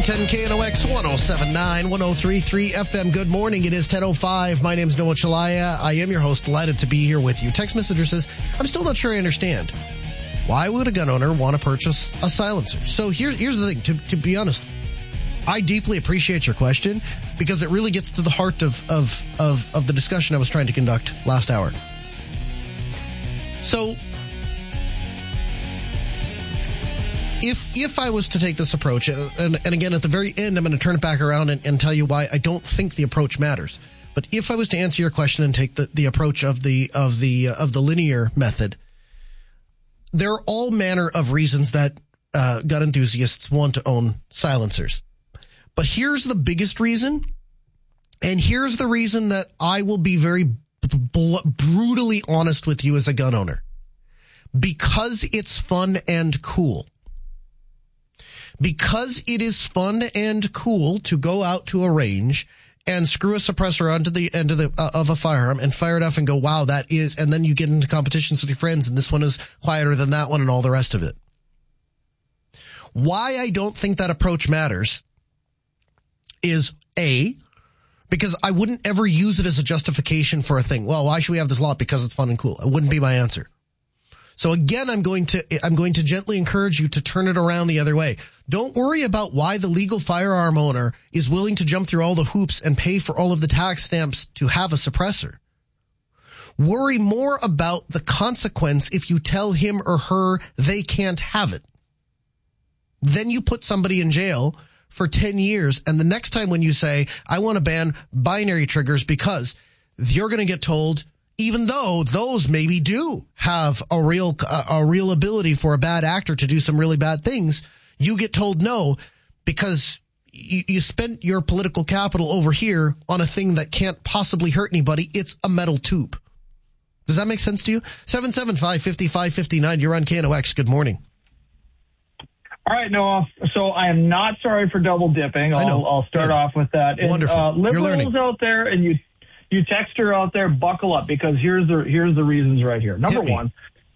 610 KNOX 1079 1033 FM. Good morning. It is 10:05. My name is Noah Chalaya. I am your host. Delighted to be here with you. Text messenger says, I'm still not sure I understand. Why would a gun owner want to purchase a silencer? So here's the thing. To be honest, I deeply appreciate your question because it really gets to the heart of the discussion I was trying to conduct last hour. So if I was to take this approach, and again, at the very end, I'm going to turn it back around and tell you why I don't think the approach matters. But if I was to answer your question and take the approach of the linear method, there are all manner of reasons that gun enthusiasts want to own silencers. But here's the biggest reason, and here's the reason that I will be very brutally honest with you as a gun owner. Because it's fun and cool. Because it is fun and cool to go out to a range and screw a suppressor onto the end of a firearm and fire it off and go, wow, that is, and then you get into competitions with your friends and this one is quieter than that one and all the rest of it. Why I don't think that approach matters is A, because I wouldn't ever use it as a justification for a thing. Well, why should we have this lot? Because it's fun and cool. It wouldn't be my answer. So again, I'm going to gently encourage you to turn it around the other way. Don't worry about why the legal firearm owner is willing to jump through all the hoops and pay for all of the tax stamps to have a suppressor. Worry more about the consequence if you tell him or her they can't have it. Then you put somebody in jail for 10 years, and the next time when you say, I want to ban binary triggers because you're going to get told, even though those maybe do have a real ability for a bad actor to do some really bad things, you get told no because you spent your political capital over here on a thing that can't possibly hurt anybody. It's a metal tube. Does that make sense to you? 775-5559, you're on KNOX. Good morning. All right, Noah. So I am not sorry for double dipping. I'll start off with that. And, wonderful. Liberals out there and you texter out there, buckle up because here's the reasons right here. Number one,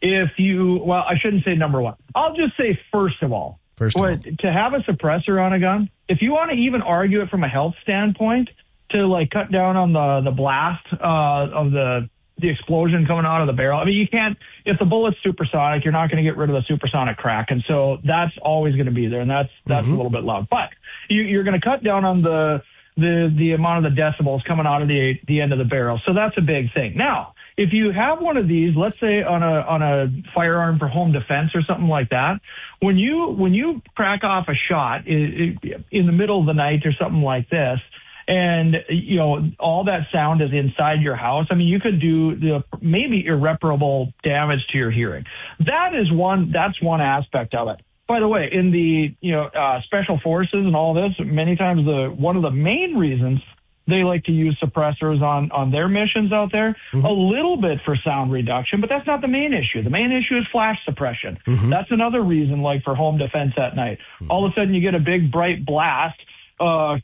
I shouldn't say number one. I'll just say first of all, to have a suppressor on a gun, if you want to even argue it from a health standpoint, to like cut down on the blast of the explosion coming out of the barrel. I mean, you can't, if the bullet's supersonic, you're not going to get rid of the supersonic crack. And so that's always going to be there. And that's a little bit loud, but you're going to cut down on the amount of the decibels coming out of the end of the barrel. So that's a big thing. Now, if you have one of these, let's say on a firearm for home defense or something like that, when you crack off a shot in the middle of the night or something like this, and all that sound is inside your house, I mean, you could do maybe irreparable damage to your hearing. That's one aspect of it. By the way, in the special forces and all this, many times one of the main reasons they like to use suppressors on their missions out there, a little bit for sound reduction, but that's not the main issue. The main issue is flash suppression. That's another reason, like for home defense at night. All of a sudden, you get a big bright blast of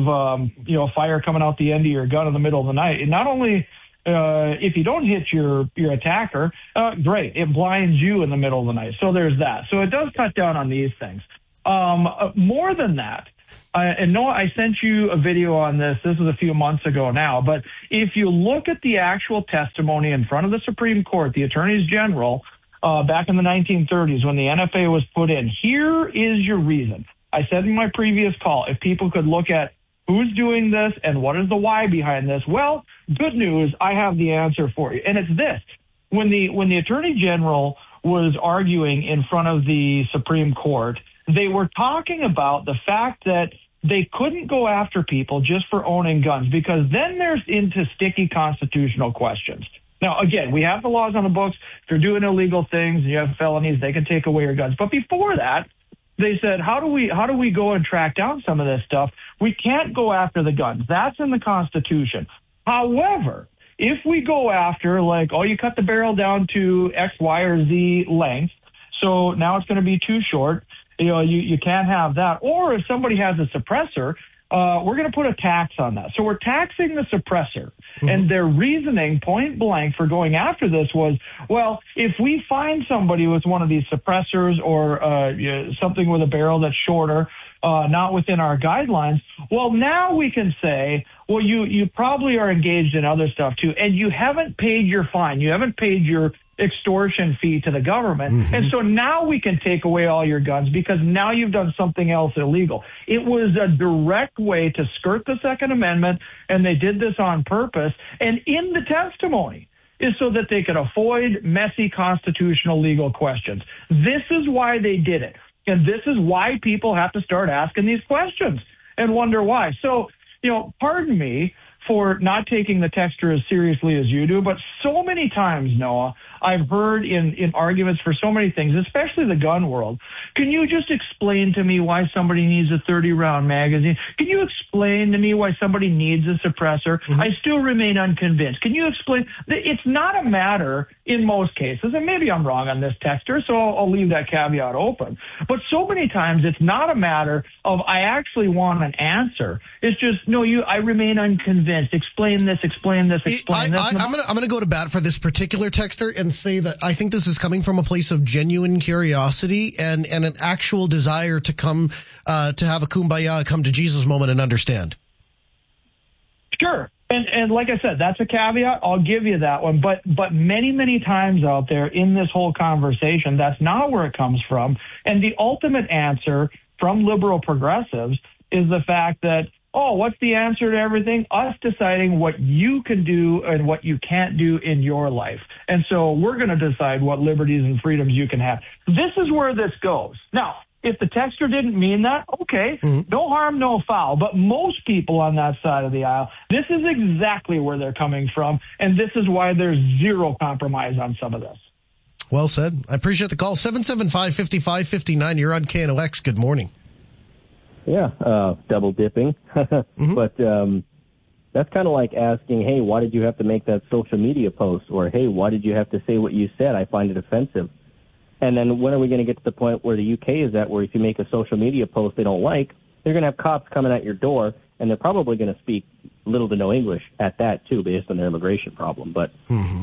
fire coming out the end of your gun in the middle of the night. And not only if you don't hit your attacker, great, it blinds you in the middle of the night. So there's that. So it does cut down on these things. More than that, and Noah, I sent you a video on this. This was a few months ago now. But if you look at the actual testimony in front of the Supreme Court, the attorneys general, back in the 1930s when the NFA was put in, here is your reason. I said in my previous call, if people could look at who's doing this and what is the why behind this, well, good news, I have the answer for you. And it's this. When the attorney general was arguing in front of the Supreme Court, they were talking about the fact that they couldn't go after people just for owning guns because then there's into sticky constitutional questions. Now, again, we have the laws on the books. If you're doing illegal things and you have felonies, they can take away your guns. But before that, they said, how do we go and track down some of this stuff? We can't go after the guns. That's in the Constitution. However, if we go after, you cut the barrel down to X, Y, or Z length, so now it's going to be too short, you can't have that. Or if somebody has a suppressor, we're going to put a tax on that. So we're taxing the suppressor. Mm-hmm. And their reasoning, point blank, for going after this was, well, if we find somebody with one of these suppressors or something with a barrel that's shorter, not within our guidelines, well, now we can say, well, you probably are engaged in other stuff too, and you haven't paid your fine. You haven't paid your extortion fee to the government. Mm-hmm. And so now we can take away all your guns because now you've done something else illegal. It was a direct way to skirt the Second Amendment, and they did this on purpose. And in the testimony is so that they could avoid messy constitutional legal questions. This is why they did it. And this is why people have to start asking these questions and wonder why. So, pardon me for not taking the texter as seriously as you do, but so many times, Noah, I've heard in arguments for so many things, especially the gun world, can you just explain to me why somebody needs a 30-round magazine? Can you explain to me why somebody needs a suppressor? Mm-hmm. I still remain unconvinced. Can you explain? It's not a matter in most cases, and maybe I'm wrong on this texter, so I'll leave that caveat open. But so many times it's not a matter of I actually want an answer. It's just, no, I remain unconvinced. Explain this, explain this, explain this. I'm gonna go to bat for this particular texter and say that I think this is coming from a place of genuine curiosity and an actual desire to come to have a kumbaya, come to Jesus moment and understand. Sure. And like I said, that's a caveat. I'll give you that one. But many, many times out there in this whole conversation, that's not where it comes from. And the ultimate answer from liberal progressives is the fact that, what's the answer to everything? Us deciding what you can do and what you can't do in your life. And so we're going to decide what liberties and freedoms you can have. This is where this goes. Now, if the texter didn't mean that, okay, no harm, no foul. But most people on that side of the aisle, this is exactly where they're coming from, and this is why there's zero compromise on some of this. Well said. I appreciate the call. 775-5559, you're on KNOX. Good morning. Yeah, double dipping. Mm-hmm. But that's kind of like asking, hey, why did you have to make that social media post? Or, hey, why did you have to say what you said? I find it offensive. And then when are we going to get to the point where the UK is at, where if you make a social media post they don't like, they're going to have cops coming at your door, and they're probably going to speak little to no English at that, too, based on their immigration problem. But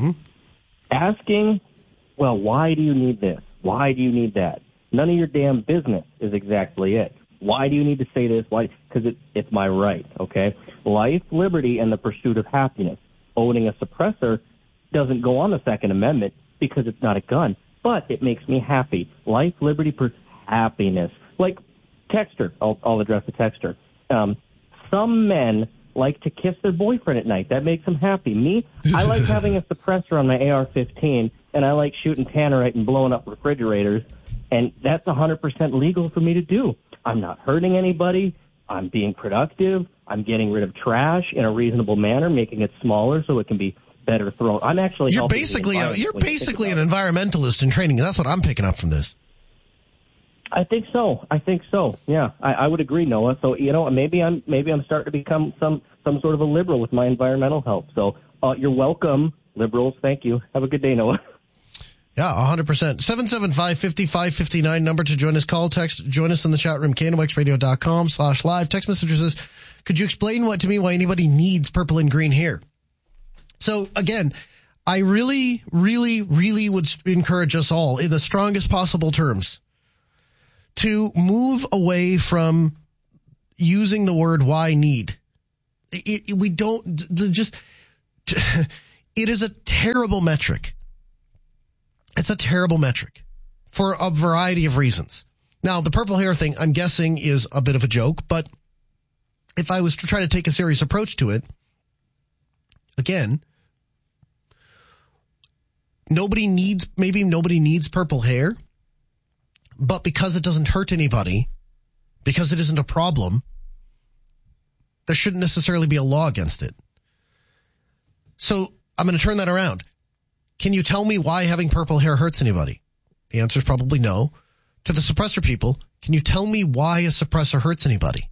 asking, well, why do you need this? Why do you need that? None of your damn business is exactly it. Why do you need to say this? Why? Because it's my right, okay? Life, liberty, and the pursuit of happiness. Owning a suppressor doesn't go on the Second Amendment because it's not a gun, but it makes me happy. Life, liberty, happiness. Like texter, I'll address the texter. Some men like to kiss their boyfriend at night. That makes them happy. Me, I like having a suppressor on my AR-15, and I like shooting tannerite and blowing up refrigerators, and that's 100% legal for me to do. I'm not hurting anybody. I'm being productive. I'm getting rid of trash in a reasonable manner, making it smaller so it can be better thrown. I'm actually you're basically an environmentalist in training. That's what I'm picking up from this. I think so. Yeah, I would agree, Noah. So maybe I'm starting to become some sort of a liberal with my environmental help. So you're welcome, liberals. Thank you. Have a good day, Noah. Yeah, 100%. 775-5559, number to join us. Call, text, join us in the chat room, knoxradio.com/live. Text messages says, could you explain to me why anybody needs purple and green hair? So, again, I really, really, really would encourage us all, in the strongest possible terms, to move away from using the word why need. It is a terrible metric. It's a terrible metric for a variety of reasons. Now, the purple hair thing, I'm guessing, is a bit of a joke, but if I was to try to take a serious approach to it, again, nobody needs purple hair, but because it doesn't hurt anybody, because it isn't a problem, there shouldn't necessarily be a law against it. So I'm going to turn that around. Can you tell me why having purple hair hurts anybody? The answer is probably no. To the suppressor people, can you tell me why a suppressor hurts anybody?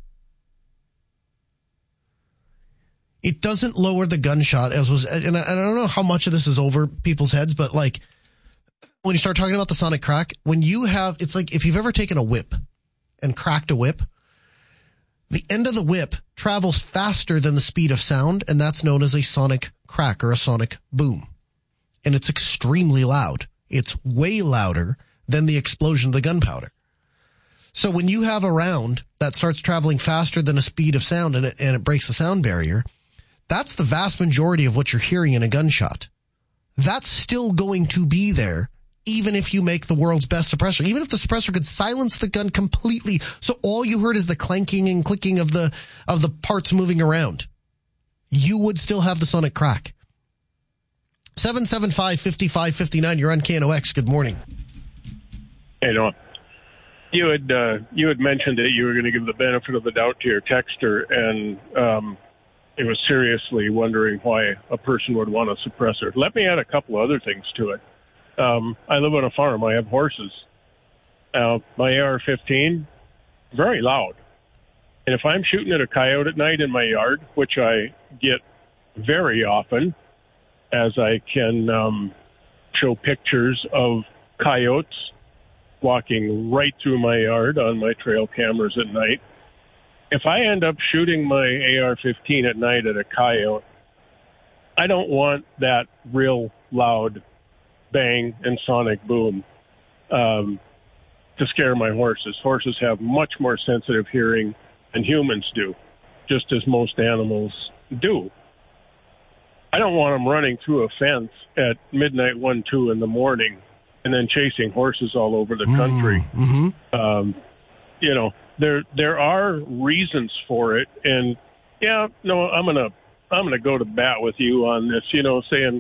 It doesn't lower the gunshot, and I don't know how much of this is over people's heads, but like when you start talking about the sonic crack, it's like if you've ever taken a whip and cracked a whip, the end of the whip travels faster than the speed of sound, and that's known as a sonic crack or a sonic boom. And it's extremely loud. It's way louder than the explosion of the gunpowder. So when you have a round that starts traveling faster than a speed of sound and it breaks the sound barrier, that's the vast majority of what you're hearing in a gunshot. That's still going to be there, even if you make the world's best suppressor. Even if the suppressor could silence the gun completely, so all you heard is the clanking and clicking of the parts moving around, you would still have the sonic crack. 775-5559, you're on KNOX. Good morning. Hey, Noah. You had mentioned that you were going to give the benefit of the doubt to your texter, and it was seriously wondering why a person would want a suppressor. Let me add a couple other things to it. I live on a farm. I have horses. My AR-15, very loud. And if I'm shooting at a coyote at night in my yard, which I get very often, as I can show pictures of coyotes walking right through my yard on my trail cameras at night. If I end up shooting my AR-15 at night at a coyote, I don't want that real loud bang and sonic boom to scare my horses. Horses have much more sensitive hearing than humans do, just as most animals do. I don't want them running through a fence at midnight, 1, 2 in the morning and then chasing horses all over the country. Mm-hmm. There are reasons for it, and I'm gonna go to bat with you on this. Saying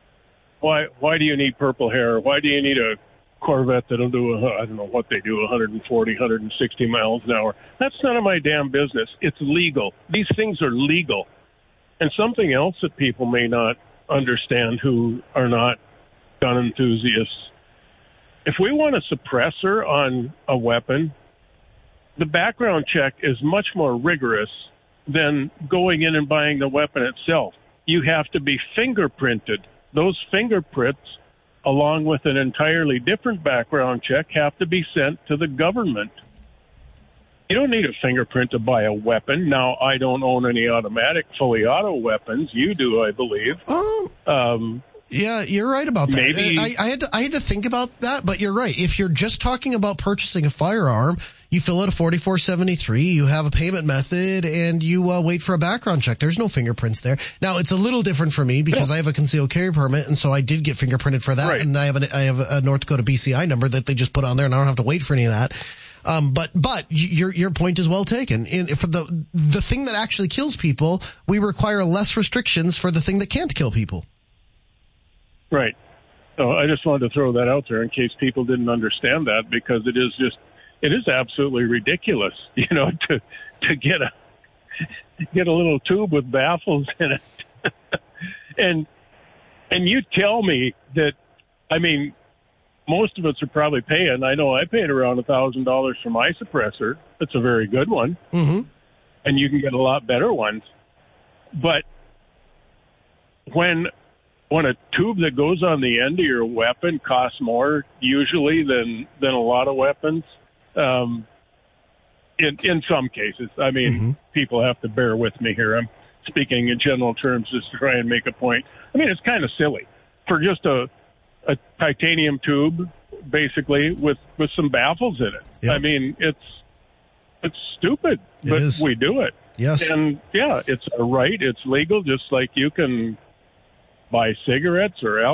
why do you need purple hair? Why do you need a Corvette that'll do I don't know what they do, 140, 160 miles an hour? That's none of my damn business. It's legal. These things are legal. And something else that people may not understand who are not gun enthusiasts. If we want a suppressor on a weapon, the background check is much more rigorous than going in and buying the weapon itself. You have to be fingerprinted. Those fingerprints, along with an entirely different background check, have to be sent to the government. You don't need a fingerprint to buy a weapon. Now, I don't own any automatic, fully auto weapons. You do, I believe. Yeah, you're right about that. Maybe I had to think about that, but you're right. If you're just talking about purchasing a firearm, you fill out a 4473, you have a payment method, and you wait for a background check. There's no fingerprints there. Now, it's a little different for me because I have a concealed carry permit, and so I did get fingerprinted for that. Right. And I have a North Dakota BCI number that they just put on there, and I don't have to wait for any of that. But your point is well taken. For the thing that actually kills people, we require less restrictions for the thing that can't kill people. Right. So I just wanted to throw that out there in case people didn't understand that, because it is absolutely ridiculous, to get a little tube with baffles in it. and you tell me that, most of us are probably paying. I know I paid around $1,000 for my suppressor. It's a very good one. Mm-hmm. And you can get a lot better ones. But when a tube that goes on the end of your weapon costs more usually than a lot of weapons, in some cases, mm-hmm. People have to bear with me here. I'm speaking in general terms just to try and make a point. It's kind of silly for just a titanium tube, basically, with some baffles in it. Yep. It's stupid, but we do it. Yes. And, it's a right. It's legal, just like you can buy cigarettes or